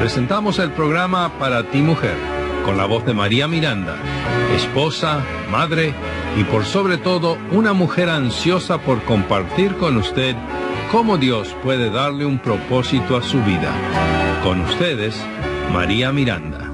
presentamos el programa Para ti Mujer, con la voz de María Miranda, esposa, madre y por sobre todo una mujer ansiosa por compartir con usted cómo Dios puede darle un propósito a su vida. Con ustedes, María Miranda.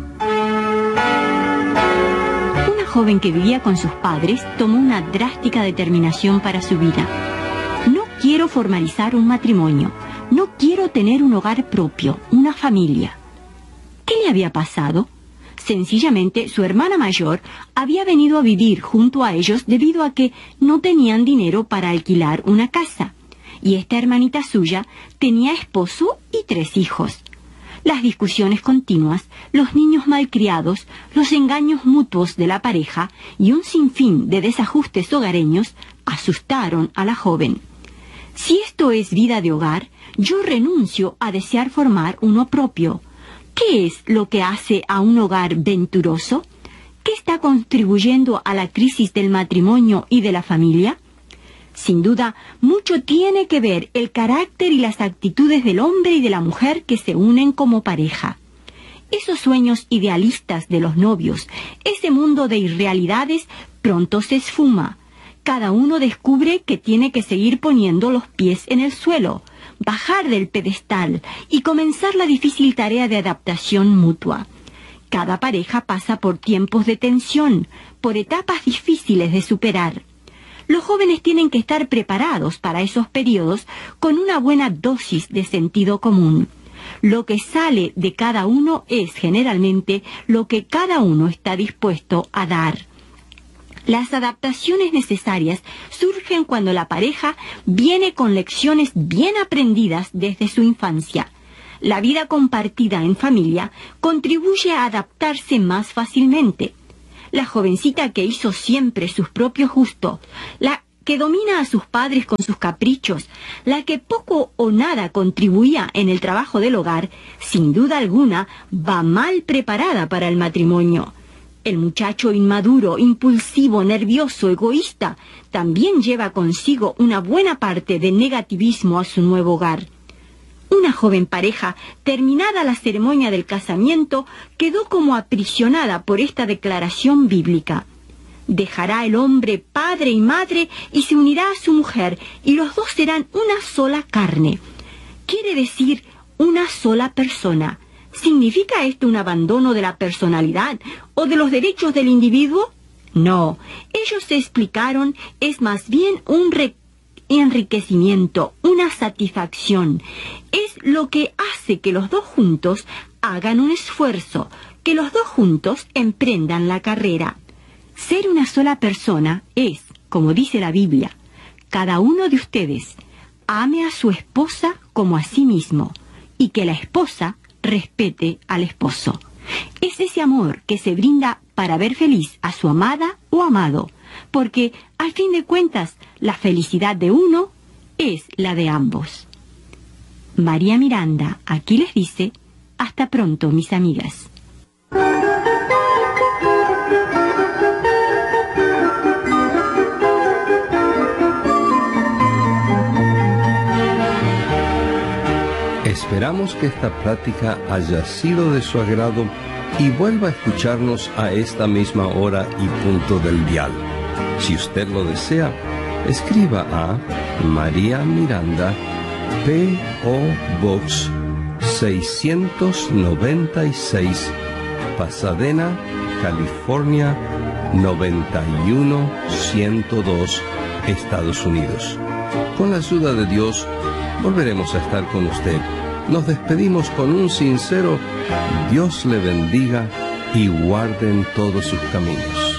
Una joven que vivía con sus padres tomó una drástica determinación para su vida. No quiero formalizar un matrimonio, no quiero tener un hogar propio, una familia. ¿Qué le había pasado? Sencillamente, su hermana mayor había venido a vivir junto a ellos debido a que no tenían dinero para alquilar una casa. Y esta hermanita suya tenía esposo y 3 hijos. Las discusiones continuas, los niños malcriados, los engaños mutuos de la pareja y un sinfín de desajustes hogareños asustaron a la joven. Si esto es vida de hogar, yo renuncio a desear formar uno propio. ¿Qué es lo que hace a un hogar venturoso? ¿Qué está contribuyendo a la crisis del matrimonio y de la familia? Sin duda, mucho tiene que ver el carácter y las actitudes del hombre y de la mujer que se unen como pareja. Esos sueños idealistas de los novios, ese mundo de irrealidades, pronto se esfuma. Cada uno descubre que tiene que seguir poniendo los pies en el suelo, bajar del pedestal y comenzar la difícil tarea de adaptación mutua. Cada pareja pasa por tiempos de tensión, por etapas difíciles de superar. Los jóvenes tienen que estar preparados para esos periodos con una buena dosis de sentido común. Lo que sale de cada uno es generalmente lo que cada uno está dispuesto a dar. Las adaptaciones necesarias surgen cuando la pareja viene con lecciones bien aprendidas desde su infancia. La vida compartida en familia contribuye a adaptarse más fácilmente. La jovencita que hizo siempre sus propios gustos, la que domina a sus padres con sus caprichos, la que poco o nada contribuía en el trabajo del hogar, sin duda alguna va mal preparada para el matrimonio. El muchacho inmaduro, impulsivo, nervioso, egoísta, también lleva consigo una buena parte de negativismo a su nuevo hogar. Una joven pareja, terminada la ceremonia del casamiento, quedó como aprisionada por esta declaración bíblica. Dejará el hombre padre y madre y se unirá a su mujer, y los dos serán una sola carne. Quiere decir una sola persona. ¿Significa esto un abandono de la personalidad o de los derechos del individuo? No, ellos se explicaron, es más bien un enriquecimiento, una satisfacción. Es lo que hace que los dos juntos hagan un esfuerzo, que los dos juntos emprendan la carrera. Ser una sola persona es, como dice la Biblia, cada uno de ustedes ame a su esposa como a sí mismo y que la esposa respete al esposo. Es ese amor que se brinda para ver feliz a su amada o amado, porque, al fin de cuentas, la felicidad de uno es la de ambos. María Miranda aquí les dice, hasta pronto, mis amigas. Esperamos que esta plática haya sido de su agrado y vuelva a escucharnos a esta misma hora y punto del dial. Si usted lo desea, escriba a María Miranda, P.O. Box 696, Pasadena, California 91102, Estados Unidos. Con la ayuda de Dios, volveremos a estar con usted. Nos despedimos con un sincero Dios le bendiga y guarde en todos sus caminos.